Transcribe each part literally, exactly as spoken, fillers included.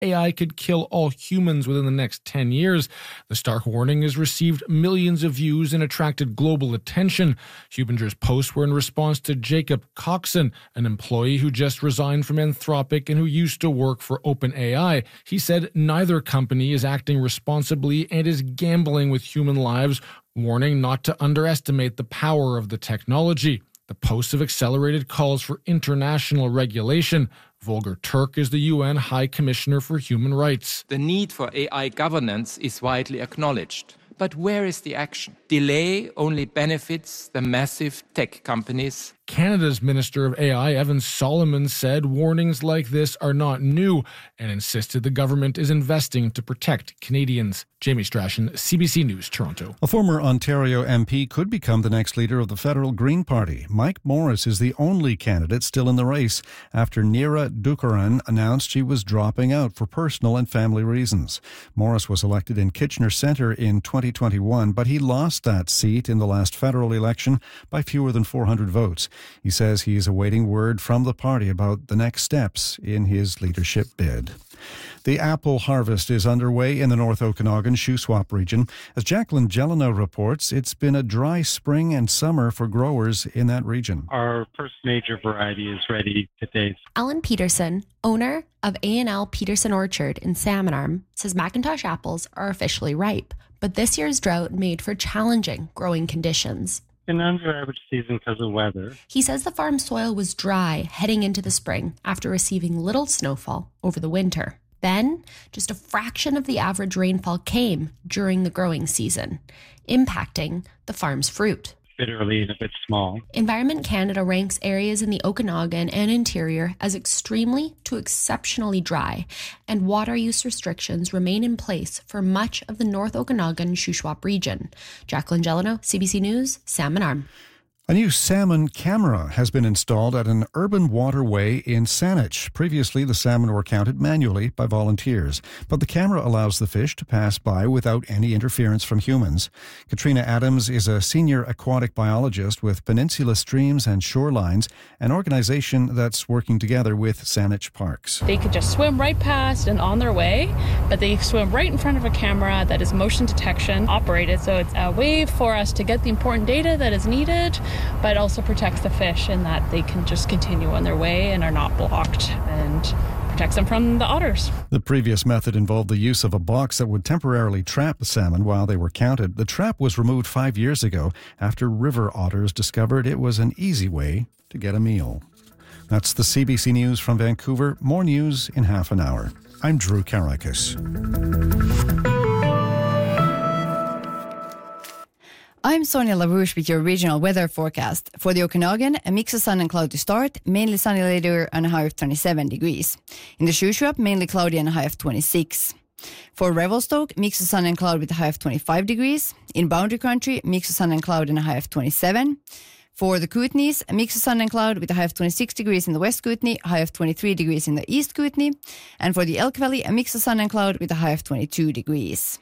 A I could kill all humans within the next ten years. The stark warning has received millions of views and attracted global attention. Hubinger's posts were in response to Jacob Coxon, an employee who just resigned from Anthropic and who used to work for OpenAI. He said neither company is acting responsibly and is gambling with human lives, warning not to underestimate the power of the technology. The posts have accelerated calls for international regulation. Volker Turk is the U N High Commissioner for Human Rights. The need for A I governance is widely acknowledged. But where is the action? Delay only benefits the massive tech companies. Canada's Minister of A I, Evan Solomon, said warnings like this are not new and insisted the government is investing to protect Canadians. Jamie Strachan, C B C News, Toronto. A former Ontario M P could become the next leader of the federal Green Party. Mike Morris is the only candidate still in the race after Neera Dukaran announced she was dropping out for personal and family reasons. Morris was elected in Kitchener Centre in twenty twenty-one, but he lost that seat in the last federal election by fewer than four hundred votes. He says he is awaiting word from the party about the next steps in his leadership bid. The apple harvest is underway in the North Okanagan Shuswap region. As Jacqueline Jelena reports, it's been a dry spring and summer for growers in that region. Our first major variety is ready today. Alan Peterson, owner of A and L Peterson Orchard in Salmon Arm, says McIntosh apples are officially ripe, but this year's drought made for challenging growing conditions. An under average season because of weather. He says the farm soil was dry heading into the spring after receiving little snowfall over the winter. Then, just a fraction of the average rainfall came during the growing season, impacting the farm's fruit. A bit early and a bit small. Environment Canada ranks areas in the Okanagan and interior as extremely to exceptionally dry, and water use restrictions remain in place for much of the North Okanagan Shuswap region. Jacqueline Jeleno, C B C News, Salmon Arm. A new salmon camera has been installed at an urban waterway in Saanich. Previously, the salmon were counted manually by volunteers, but the camera allows the fish to pass by without any interference from humans. Katrina Adams is a senior aquatic biologist with Peninsula Streams and Shorelines, an organization that's working together with Saanich Parks. They could just swim right past and on their way, but they swim right in front of a camera that is motion detection operated, so it's a way for us to get the important data that is needed, but also protects the fish in that they can just continue on their way and are not blocked, and protects them from the otters. The previous method involved the use of a box that would temporarily trap the salmon while they were counted. The trap was removed five years ago after river otters discovered it was an easy way to get a meal. That's the C B C News from Vancouver. More news in half an hour. I'm Drew Karakis. I'm Sonia LaRouche with your regional weather forecast. For the Okanagan, a mix of sun and cloud to start, mainly sunny later and a high of twenty-seven degrees. In the Shuswap, mainly cloudy and a high of twenty-six. For Revelstoke, mix of sun and cloud with a high of twenty-five degrees. In Boundary Country, mix of sun and cloud and a high of twenty-seven. For the Kootenays, a mix of sun and cloud with a high of twenty-six degrees in the West Kootenay, high of twenty-three degrees in the East Kootenay. And for the Elk Valley, a mix of sun and cloud with a high of twenty-two degrees.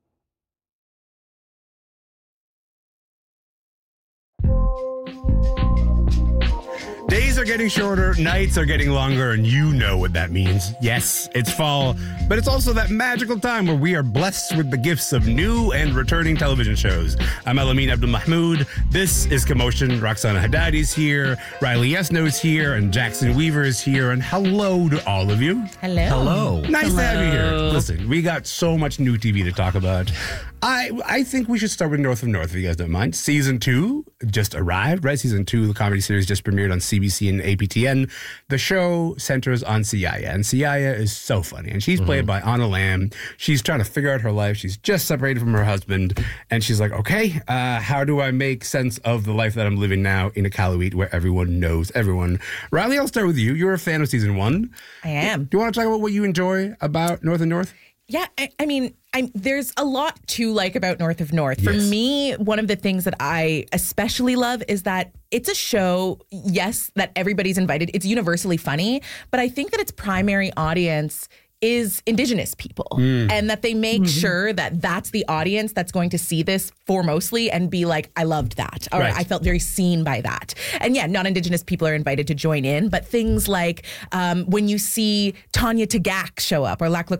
Days are getting shorter, nights are getting longer, and you know what that means. Yes, it's fall, but it's also that magical time where we are blessed with the gifts of new and returning television shows. I'm Elamin Abdul-Mahmoud. This is Commotion. Roxana Haddadi's here, Riley Yesno's here, and Jackson Weaver is here. And hello to all of you. Hello. Hello. Nice Hello. to have you here. Listen, we got so much new T V to talk about. I I think we should start with North of North, if you guys don't mind. Season two just arrived, right? Season two, the comedy series just premiered on C B C and A P T N. The show centers on Siaya, and Siaya is so funny. And she's played mm-hmm. by Anna Lamb. She's trying to figure out her life. She's just separated from her husband, and she's like, okay, uh, how do I make sense of the life that I'm living now in Iqaluit where everyone knows everyone? Riley, I'll start with you. You're a fan of season one. I am. Do you want to talk about what you enjoy about North and North? Yeah, I, I mean, I'm, there's a lot to like about North of North. For Yes. me, one of the things that I especially love is that it's a show, yes, that everybody's invited. It's universally funny, but I think that its primary audience is Indigenous people, mm. and that they make mm-hmm. sure that that's the audience that's going to see this foremostly and be like, I loved that, or right. I felt very seen by that. And yeah, non-Indigenous people are invited to join in, but things like um, when you see Tanya Tagaq show up or Lachlan